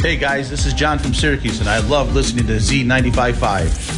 Hey guys, this is John from Syracuse, and I love listening to Z95.5.